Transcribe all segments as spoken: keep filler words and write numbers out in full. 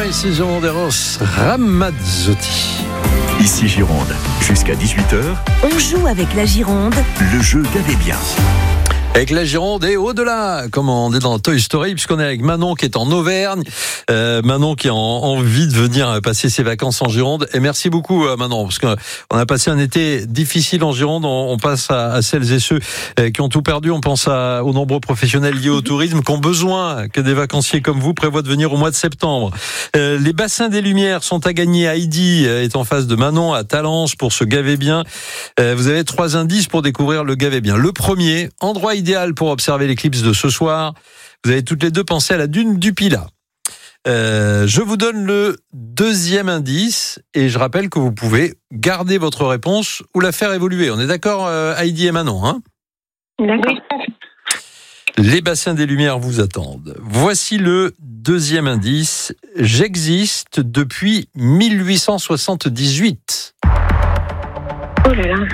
ici Gironde Eros Ramazzotti. Ici Gironde, jusqu'à dix-huit heures. On joue avec la Gironde. Le jeu Gavé bien. Avec la Gironde et au-delà, comme on est dans Toy Story, puisqu'on est avec Manon qui est en Auvergne. Euh, Manon qui a envie de venir passer ses vacances en Gironde. Et merci beaucoup Manon, parce qu'on a passé un été difficile en Gironde. On, on passe à, à celles et ceux qui ont tout perdu. On pense à, aux nombreux professionnels liés au tourisme qui ont besoin que des vacanciers comme vous prévoient de venir au mois de septembre. Euh, les bassins des Lumières sont à gagner. Heidi est en face de Manon à Talange pour se gaver bien. Euh, vous avez trois indices pour découvrir le gaver bien. Le premier, endroit idéal pour observer l'éclipse de ce soir. Vous avez toutes les deux pensé à la dune du Pilat. Euh, je vous donne le deuxième indice et je rappelle que vous pouvez garder votre réponse ou la faire évoluer. On est d'accord, euh, Heidi et Manon, hein ? D'accord. Les bassins des Lumières vous attendent. Voici le deuxième indice. J'existe depuis mille huit cent soixante-dix-huit. Oh là là.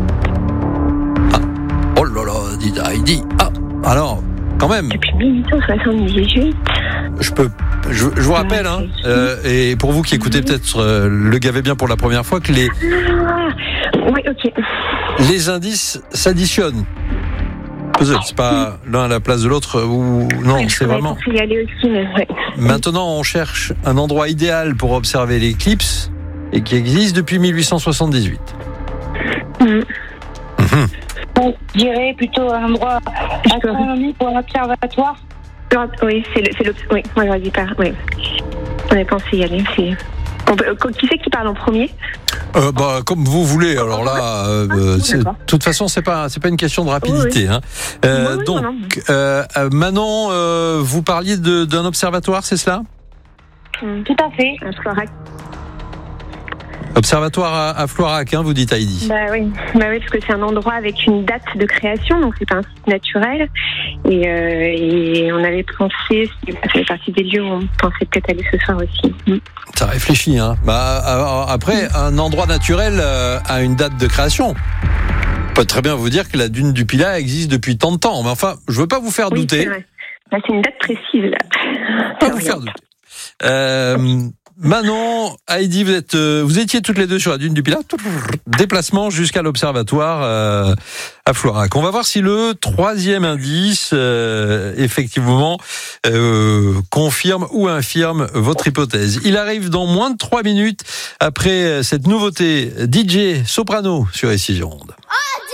Oh là là, dit Heidi. Ah, alors, quand même. Depuis mille huit cent soixante-dix-huit. Je peux, je, je vous rappelle, hein, euh, et pour vous qui écoutez peut-être euh, le Gavé bien pour la première fois, que les, Ah, oui, ok. les indices s'additionnent. C'est pas l'un à la place de l'autre ou non, Ouais, c'est vraiment. Je y aller aussi, mais ouais. Maintenant, on cherche un endroit idéal pour observer l'éclipse et qui existe depuis mille huit cent soixante-dix-huit. Mm. Mmh. On dirait plutôt un endroit astronomique ou un observatoire. Oui, c'est le, c'est le, oui, on aurait dit pas, oui. On a pensé y aller, c'est. On peut, qui c'est qui parle en premier? Euh, bah, comme vous voulez. Alors là, euh, Ah, c'est, de toute façon, c'est pas, c'est pas une question de rapidité. Oui, oui. Hein. Euh, Oui, oui, donc, non, non. euh, Manon, euh, vous parliez de, d'un observatoire, c'est cela? Mm. Tout à fait. Un Florac. Observatoire à, à Floirac, hein, vous dites Heidi. Bah oui, bah oui, parce que c'est un endroit avec une date de création, donc c'est pas un site naturel. Et, euh, et on avait pensé, ça fait partie des lieux où on pensait peut-être aller ce soir aussi. Mm. Ça réfléchit, hein. Bah, après, un endroit naturel euh, a une date de création. On peut très bien vous dire que la dune du Pilat existe depuis tant de temps. Mais enfin, je veux pas vous faire Oui, douter. c'est vrai. Là, c'est une date précise, là. Pas vous faire douter. Euh, Manon, Heidi, vous êtes, euh, vous étiez toutes les deux sur la dune du Pilat. Déplacement jusqu'à l'observatoire euh, à Floirac. On va voir si le troisième indice, euh, effectivement, euh, confirme ou infirme votre hypothèse. Il arrive dans moins de trois minutes après cette nouveauté D J Soprano sur Ici Gironde. Oh,